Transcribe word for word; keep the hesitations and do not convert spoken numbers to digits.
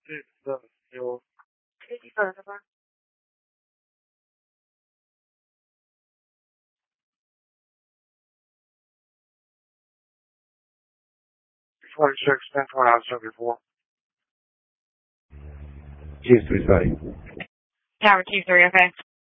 twenty-six, ten twenty out seventy-four. Chief three thirty. Tower two three, okay.